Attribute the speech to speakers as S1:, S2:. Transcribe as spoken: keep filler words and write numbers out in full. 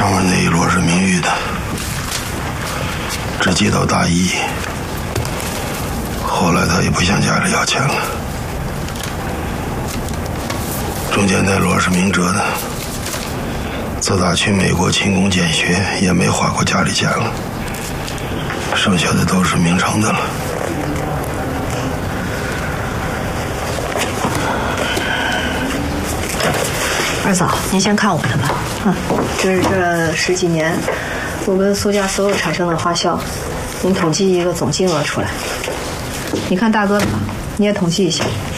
S1: 上面那一摞是名誉的，只记到大一。后来他也不向家里要钱了。中间那摞是明哲的，自打去美国勤工俭学，也没花过家里钱了。剩下的都是明成的了。
S2: 二嫂，您先看我的吧。嗯，这是这十几年我跟苏家所有产生的花销，您统计一个总金额出来。你看大哥的吧，你也统计一下。